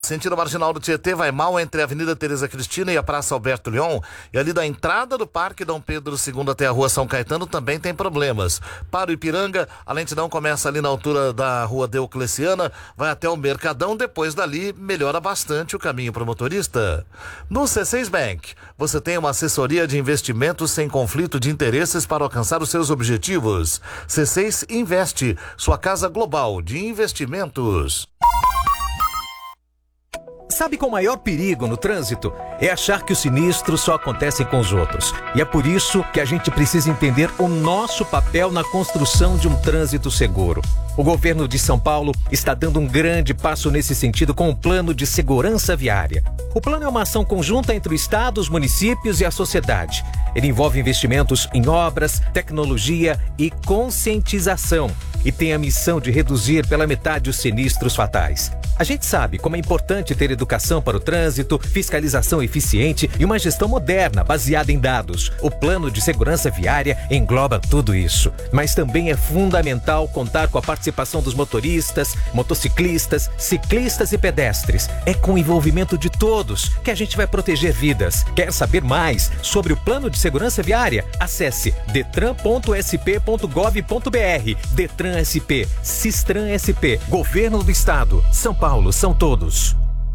Sentido Marginal do Tietê vai mal entre a Avenida Tereza Cristina e a Praça Alberto Leon. E ali da entrada do Parque Dom Pedro II até a Rua São Caetano também tem problemas. Para o Ipiranga, a lentidão começa ali na altura da Rua Diocleciana, vai até o Mercadão, depois dali melhora bastante o caminho para o motorista. No C6 Bank, você tem uma assessoria de investimentos sem conflito de interesses para alcançar os seus objetivos. C6 Investe, sua casa global de investimentos. Sabe qual o maior perigo no trânsito? É achar que os sinistros só acontecem com os outros. E é por isso que a gente precisa entender o nosso papel na construção de um trânsito seguro. O governo de São Paulo está dando um grande passo nesse sentido com o Plano de Segurança Viária. O plano é uma ação conjunta entre o Estado, os municípios e a sociedade. Ele envolve investimentos em obras, tecnologia e conscientização. E tem a missão de reduzir pela metade os sinistros fatais. A gente sabe como é importante ter educação para o trânsito, fiscalização eficiente e uma gestão moderna baseada em dados. O Plano de Segurança Viária engloba tudo isso. Mas também é fundamental contar com a participação dos motoristas, motociclistas, ciclistas e pedestres. É com o envolvimento de todos que a gente vai proteger vidas. Quer saber mais sobre o Plano de Segurança Viária? Acesse detran.sp.gov.br. Detran SP, Sistran SP, Governo do Estado, São Paulo, são todos.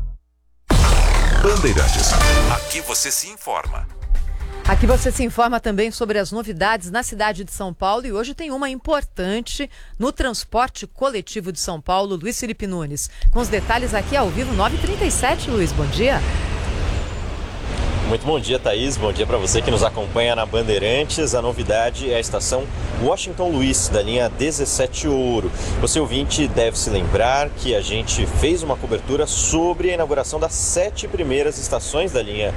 Bandeirantes. Aqui você se informa. Aqui você se informa também sobre as novidades na cidade de São Paulo e hoje tem uma importante no transporte coletivo de São Paulo. Luiz Felipe Nunes, com os detalhes aqui ao vivo, 9h37, Luiz, bom dia. Muito bom dia, Thaís. Bom dia para você que nos acompanha na Bandeirantes. A novidade é a estação Washington Luiz, da linha 17 Ouro. Você, ouvinte, deve se lembrar que a gente fez uma cobertura sobre a inauguração das 7 primeiras estações da linha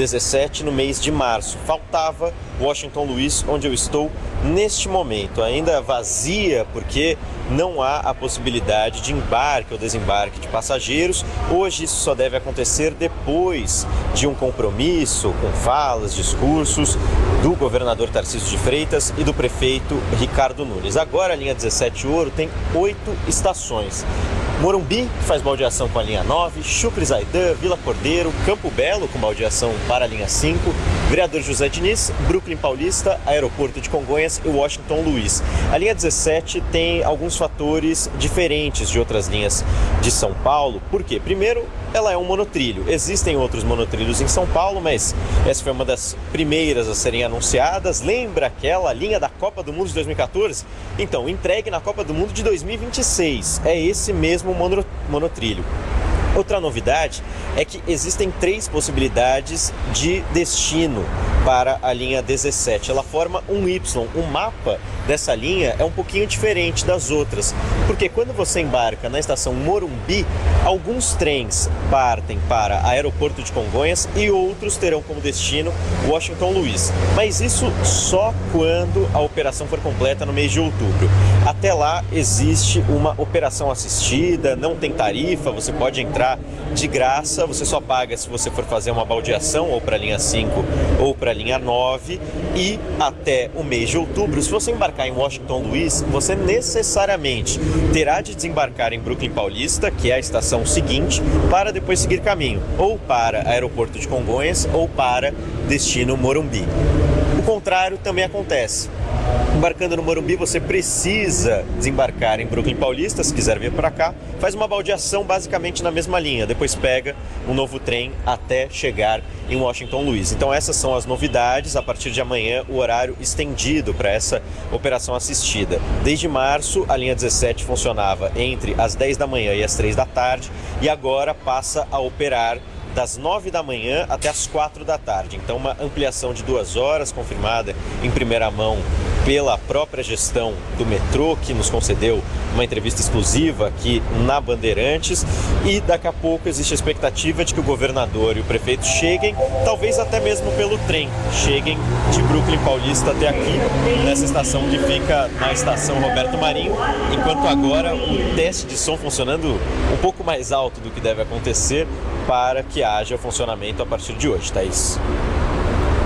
17 no mês de março. Faltava Washington Luiz, onde eu estou neste momento, ainda vazia, porque não há a possibilidade de embarque ou desembarque de passageiros. Hoje isso só deve acontecer depois de um compromisso com falas, discursos do governador Tarcísio de Freitas e do prefeito Ricardo Nunes. Agora a linha 17 Ouro tem 8 estações. Morumbi, que faz baldeação com a linha 9, Chucre Zaidan, Vila Cordeiro, Campo Belo, com baldeação para a linha 5, Vereador José Diniz, Brooklyn Paulista, Aeroporto de Congonhas e Washington Luiz. A linha 17 tem alguns fatores diferentes de outras linhas de São Paulo. Por quê? Primeiro, ela é um monotrilho. Existem outros monotrilhos em São Paulo, mas essa foi uma das primeiras a serem anunciadas. Lembra aquela linha da Copa do Mundo de 2014? Então, entregue na Copa do Mundo de 2026. É esse mesmo monotrilho. Outra novidade é que existem 3 possibilidades de destino para a linha 17. Ela forma um Y. O mapa dessa linha é um pouquinho diferente das outras, porque quando você embarca na estação Morumbi, alguns trens partem para Aeroporto de Congonhas e outros terão como destino Washington Luiz. Mas isso só quando a operação for completa no mês de outubro. Até lá existe uma operação assistida, não tem tarifa, você pode entrar de graça, você só paga se você for fazer uma baldeação ou para a linha 5 ou para a linha 9, e até o mês de outubro, se você embarcar em Washington Luiz, você necessariamente terá de desembarcar em Brooklyn Paulista, que é a estação seguinte, para depois seguir caminho, ou para Aeroporto de Congonhas ou para destino Morumbi. O contrário também acontece. Embarcando no Morumbi, você precisa desembarcar em Brooklyn Paulista, se quiser vir para cá, faz uma baldeação basicamente na mesma linha, depois pega um novo trem até chegar em Washington Luiz. Então essas são as novidades. A partir de amanhã, o horário estendido para essa operação assistida. Desde março, a linha 17 funcionava entre as 10 da manhã e as 3 da tarde e agora passa a operar das 9 da manhã até as 4 da tarde. Então uma ampliação de 2 horas, confirmada em primeira mão pela própria gestão do metrô, que nos concedeu uma entrevista exclusiva aqui na Bandeirantes, e daqui a pouco existe a expectativa de que o governador e o prefeito cheguem, talvez até mesmo pelo trem, cheguem de Brooklyn Paulista até aqui, nessa estação que fica na estação Roberto Marinho, enquanto agora o teste de som funcionando um pouco mais alto do que deve acontecer para que haja funcionamento a partir de hoje, Thaís.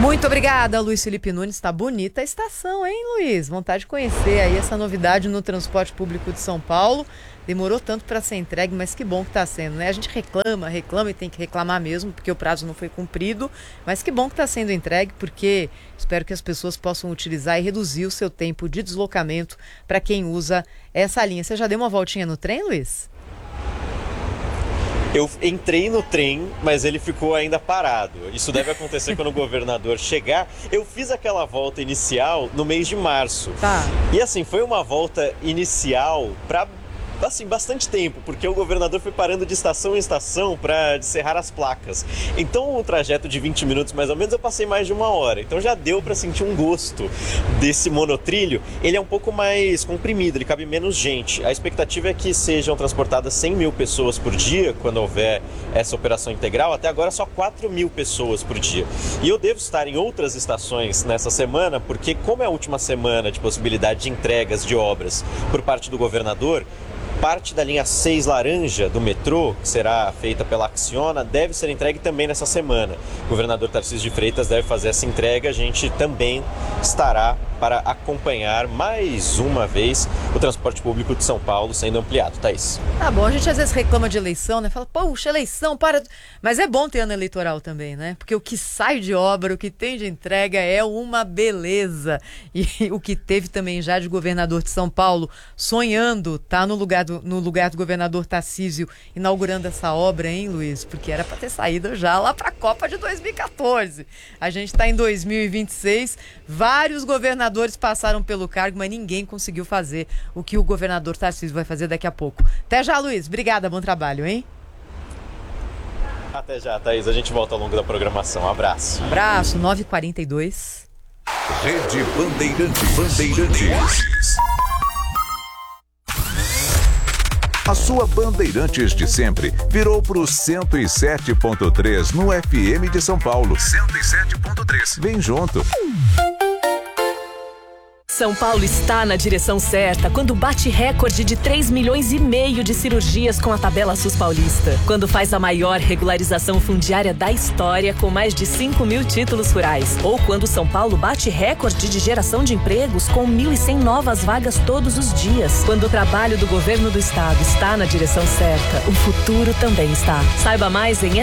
Muito obrigada, Luiz Felipe Nunes. Tá bonita a estação, hein, Luiz? Vontade de conhecer aí essa novidade no transporte público de São Paulo. Demorou tanto para ser entregue, mas que bom que está sendo, né? A gente reclama e tem que reclamar mesmo, porque o prazo não foi cumprido, mas que bom que está sendo entregue, porque espero que as pessoas possam utilizar e reduzir o seu tempo de deslocamento para quem usa essa linha. Você já deu uma voltinha no trem, Luiz? Eu entrei no trem, mas ele ficou ainda parado. Isso deve acontecer quando o governador chegar. Eu fiz aquela volta inicial no mês de março. Tá. E assim, foi uma volta inicial para bastante tempo, porque o governador foi parando de estação em estação para descerrar as placas. Então, o trajeto de 20 minutos mais ou menos, eu passei mais de 1 hora. Então, já deu para sentir um gosto desse monotrilho. Ele é um pouco mais comprimido, ele cabe menos gente. A expectativa é que sejam transportadas 100 mil pessoas por dia, quando houver essa operação integral. Até agora, só 4 mil pessoas por dia. E eu devo estar em outras estações nessa semana, porque como é a última semana de possibilidade de entregas de obras por parte do governador, parte da linha 6 laranja do metrô, que será feita pela Acciona, deve ser entregue também nessa semana. O governador Tarcísio de Freitas deve fazer essa entrega. A gente também estará para acompanhar mais uma vez o transporte público de São Paulo sendo ampliado. Thaís. Tá bom, a gente às vezes reclama de eleição, né? Fala, poxa, eleição, para... Mas é bom ter ano eleitoral também, né? Porque o que sai de obra, o que tem de entrega é uma beleza. E o que teve também já de governador de São Paulo sonhando, tá no lugar do governador Tarcísio inaugurando essa obra, hein, Luiz? Porque era para ter saído já lá para a Copa de 2014. A gente está em 2026, vários governadores passaram pelo cargo, mas ninguém conseguiu fazer o que o governador Tarcísio vai fazer daqui a pouco. Até já, Luiz. Obrigada, bom trabalho, hein? Até já, Thaís. A gente volta ao longo da programação. Um abraço. Abraço, 9h42. Rede Bandeirantes. A sua Bandeirantes de sempre virou pro 107.3 no FM de São Paulo. 107.3. Vem junto. São Paulo está na direção certa quando bate recorde de 3,5 milhões de cirurgias com a tabela SUS paulista. Quando faz a maior regularização fundiária da história com mais de 5 mil títulos rurais. Ou quando São Paulo bate recorde de geração de empregos com 1.100 novas vagas todos os dias. Quando o trabalho do governo do estado está na direção certa, o futuro também está. Saiba mais em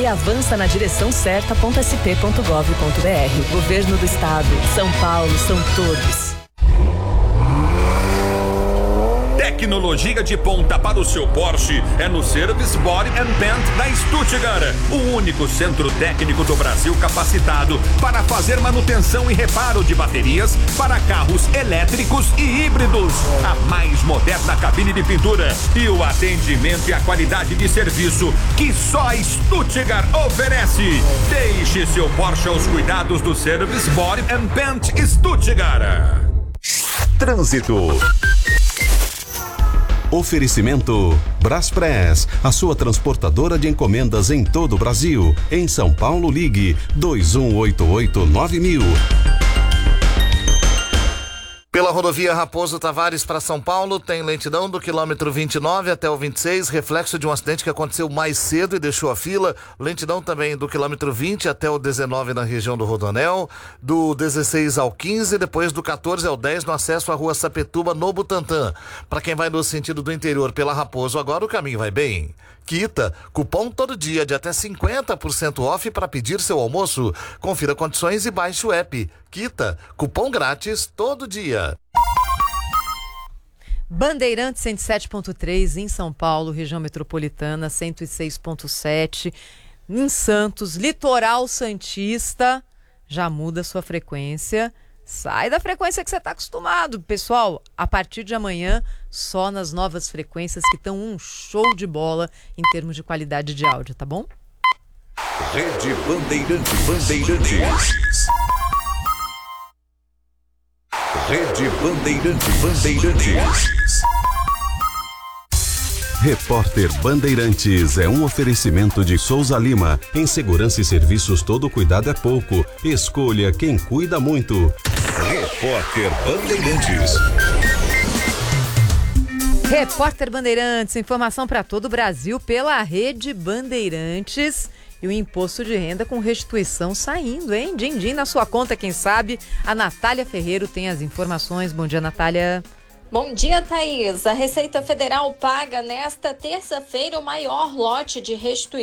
spavançanadireçãocerta.sp.gov.br. Governo do estado. São Paulo são todos. Tecnologia de ponta para o seu Porsche é no Service Body and Paint da Stuttgart, o único centro técnico do Brasil capacitado para fazer manutenção e reparo de baterias para carros elétricos e híbridos. A mais moderna cabine de pintura e o atendimento e a qualidade de serviço que só a Stuttgart oferece. Deixe seu Porsche aos cuidados do Service Body and Paint Stuttgart. Trânsito. Oferecimento Braspress, a sua transportadora de encomendas em todo o Brasil. Em São Paulo, ligue 2188-9000. Pela rodovia Raposo Tavares para São Paulo, tem lentidão do quilômetro 29 até o 26, reflexo de um acidente que aconteceu mais cedo e deixou a fila. Lentidão também do quilômetro 20 até o 19 na região do Rodoanel, do 16 ao 15, depois do 14 ao 10 no acesso à rua Sapetuba, no Butantã. Para quem vai no sentido do interior pela Raposo, agora o caminho vai bem. Quita, cupom todo dia de até 50% off para pedir seu almoço. Confira condições e baixe o app. Quita, cupom grátis todo dia. Bandeirantes 107.3 em São Paulo, região metropolitana 106.7 em Santos, litoral santista, já muda sua frequência. Sai da frequência que você está acostumado, pessoal. A partir de amanhã, só nas novas frequências que estão um show de bola em termos de qualidade de áudio, tá bom? Rede Bandeirantes. Rede Bandeirantes. Repórter Bandeirantes é um oferecimento de Souza Lima. Em segurança e serviços, todo cuidado é pouco. Escolha quem cuida muito. Repórter Bandeirantes. Repórter Bandeirantes, informação para todo o Brasil pela Rede Bandeirantes. e o imposto de renda com restituição saindo, hein? Din-din na sua conta, quem sabe? A Natália Ferreiro tem as informações. Bom dia, Natália. Bom dia, Thaís. A Receita Federal paga nesta terça-feira o maior lote de restituição